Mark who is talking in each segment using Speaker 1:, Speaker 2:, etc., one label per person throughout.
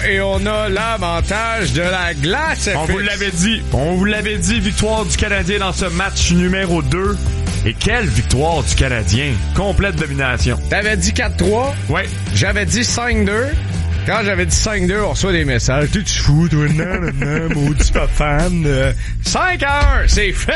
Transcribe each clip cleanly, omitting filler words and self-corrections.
Speaker 1: Et on a l'avantage de la glace.
Speaker 2: On vous l'avait dit, victoire du Canadien dans ce match numéro 2. Et quelle victoire du Canadien. Complète domination.
Speaker 1: T'avais dit 4-3.
Speaker 2: Ouais.
Speaker 1: J'avais dit 5-2. Quand j'avais dit 5-2, on reçoit des messages. Tu fous, toi, non, maudit pas fan. 5-1, c'est fait!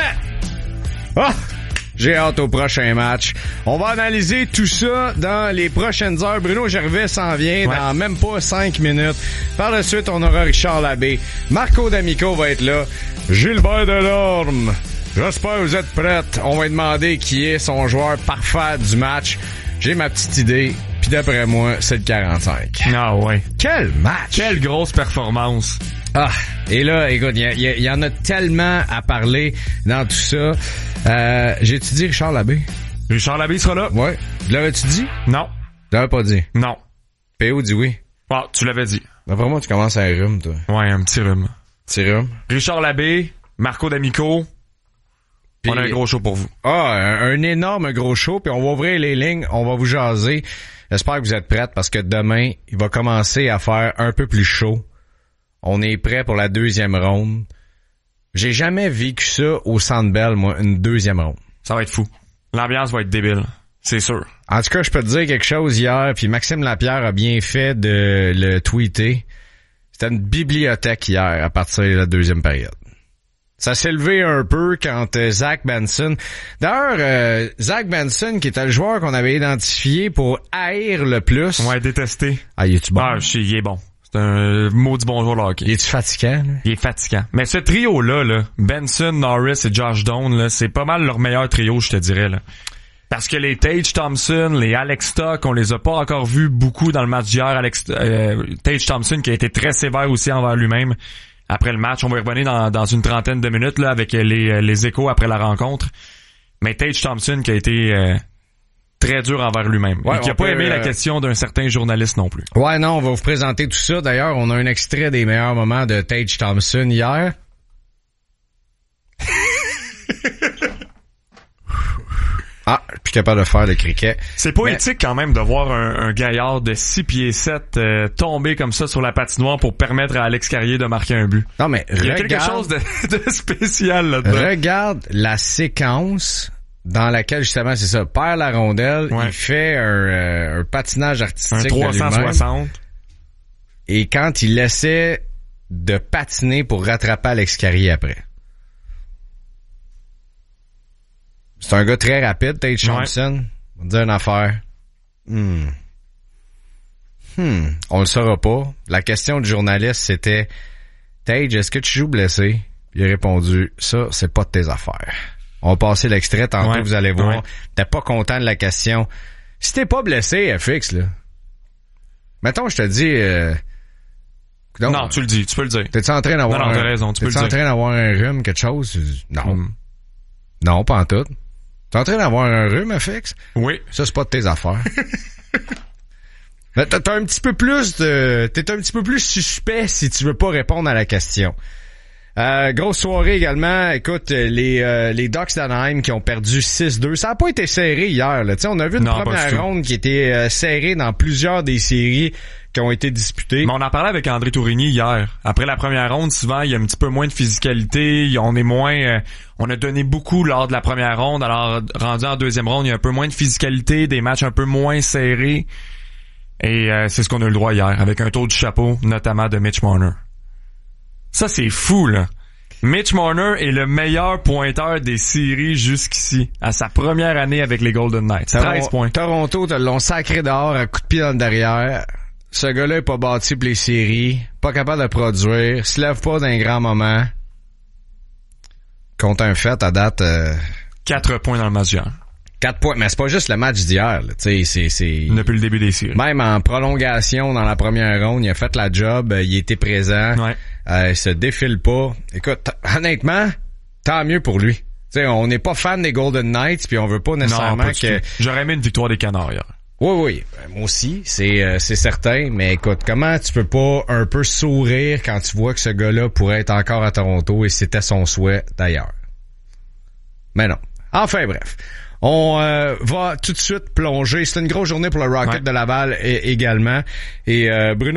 Speaker 1: Ah! J'ai hâte au prochain match. On va analyser tout ça dans les prochaines heures. Bruno Gervais s'en vient dans même pas 5 minutes. Par la suite, on aura Richard Labbé. Marco D'Amico va être là. Gilbert Delorme. J'espère que vous êtes prêtes. On va demander qui est son joueur parfait du match. J'ai ma petite idée. Puis d'après moi, c'est le 45.
Speaker 2: Ah ouais.
Speaker 1: Quel match!
Speaker 2: Quelle grosse performance.
Speaker 1: Ah, et là, écoute, il y en a tellement à parler dans tout ça. J'ai-tu dit Richard Labbé?
Speaker 2: Richard Labbé sera là?
Speaker 1: Ouais. L'avais-tu dit?
Speaker 2: Non.
Speaker 1: Je l'avais pas dit.
Speaker 2: Non.
Speaker 1: PO dit oui.
Speaker 2: Ah, tu l'avais dit.
Speaker 1: D'après moi, tu commences à un rhume, toi.
Speaker 2: Ouais, un petit rhume.
Speaker 1: Petit rhume.
Speaker 2: Richard Labbé, Marco D'Amico.
Speaker 1: Puis,
Speaker 2: on a un gros show pour vous.
Speaker 1: Ah, un énorme gros show, puis on va ouvrir les lignes, on va vous jaser. J'espère que vous êtes prêtes parce que demain, il va commencer à faire un peu plus chaud. On est prêt pour la deuxième ronde. J'ai jamais vécu ça au Centre Bell, moi, une deuxième ronde.
Speaker 2: Ça va être fou. L'ambiance va être débile. C'est sûr.
Speaker 1: En tout cas, je peux te dire quelque chose hier, puis Maxime Lapierre a bien fait de le tweeter. C'était une bibliothèque hier à partir de la deuxième période. Ça s'est levé un peu quand Zach Benson... D'ailleurs, Zach Benson, qui était le joueur qu'on avait identifié pour haïr le plus...
Speaker 2: Ouais, détesté.
Speaker 1: Ah, il est-tu bon?
Speaker 2: Ah, il est bon. C'est un maudit bon joueur de hockey.
Speaker 1: Il est-tu fatigant, là?
Speaker 2: Il est fatigant. Mais ce trio-là, Benson, Norris et Josh Doan, là, c'est pas mal leur meilleur trio, je te dirais, là. Parce que les Tage Thompson, les Alex Stock, on les a pas encore vus beaucoup dans le match d'hier. Tage Thompson qui a été très sévère aussi envers lui-même. Après le match, on va y revenir dans une trentaine de minutes là avec les échos après la rencontre. Mais Tage Thompson qui a été très dur envers lui-même.
Speaker 1: Ouais, et
Speaker 2: qui a pas aimé la question d'un certain journaliste non plus.
Speaker 1: Ouais, non, on va vous présenter tout ça. D'ailleurs, on a un extrait des meilleurs moments de Tage Thompson hier. Ah, je suis capable de faire le cricket.
Speaker 2: C'est poétique quand même de voir un gaillard de 6 pieds 7 tomber comme ça sur la patinoire pour permettre à Alex Carrier de marquer un but.
Speaker 1: Non, mais
Speaker 2: il y a quelque chose de spécial là-dedans.
Speaker 1: Regarde la séquence dans laquelle, justement, c'est ça, perd la rondelle, il fait un patinage artistique
Speaker 2: un 360.
Speaker 1: Et quand il essaie de patiner pour rattraper Alex Carrier après. C'est un gars très rapide, Tage Thompson. On va dire une affaire. On le saura pas. La question du journaliste, c'était Tage, est-ce que tu joues blessé? Il a répondu, ça, c'est pas de tes affaires. On va passer l'extrait, tantôt vous allez voir. T'es pas content de la question. Si t'es pas blessé, FX, là. Mettons, je te dis...
Speaker 2: non, tu le dis, tu peux le dire.
Speaker 1: T'es-tu en train d'avoir
Speaker 2: t'as raison, tu peux le dire.
Speaker 1: T'es-tu en train d'avoir un rhume, quelque chose? Non. Non, pas en tout. T'es en train d'avoir un rhume, FX?
Speaker 2: Oui.
Speaker 1: Ça, c'est pas de tes affaires. Mais t'es un petit peu plus suspect si tu veux pas répondre à la question. Grosse soirée également. Écoute, les Ducks d'Anaheim qui ont perdu 6-2. Ça a pas été serré hier, là. Tu sais, on a vu une première ronde qui était serrée dans plusieurs des séries qui ont été disputées.
Speaker 2: Mais on en parlait avec André Tourigny hier. Après la première ronde, souvent, il y a un petit peu moins de physicalité. On est moins... on a donné beaucoup lors de la première ronde. Alors, rendu en deuxième ronde, il y a un peu moins de physicalité, des matchs un peu moins serrés. Et c'est ce qu'on a eu le droit hier, avec un tour du chapeau, notamment de Mitch Marner. Ça, c'est fou, là. Mitch Marner est le meilleur pointeur des séries jusqu'ici, à sa première année avec les Golden Knights. 13 points.
Speaker 1: Toronto te l'ont sacré dehors à coup de pied dans le derrière. Ce gars-là est pas bâti pour les séries, pas capable de produire, se lève pas d'un grand moment. Compte un fait à date...
Speaker 2: 4 points dans le match d'hier.
Speaker 1: 4 points, mais c'est pas juste le match d'hier, là. Tu sais, c'est...
Speaker 2: Depuis le début des séries.
Speaker 1: Même en prolongation dans la première ronde, il a fait la job, il était présent.
Speaker 2: Ouais.
Speaker 1: Il se défile pas. Écoute, honnêtement, tant mieux pour lui. Tu sais, on n'est pas fan des Golden Knights, puis on veut pas nécessairement que...
Speaker 2: J'aurais aimé une victoire des Canards hier.
Speaker 1: Oui. Moi aussi, c'est certain. Mais écoute, comment tu peux pas un peu sourire quand tu vois que ce gars-là pourrait être encore à Toronto et c'était son souhait d'ailleurs? Mais non. Enfin bref. On va tout de suite plonger. C'est une grosse journée pour le Rocket de Laval également. Et Bruno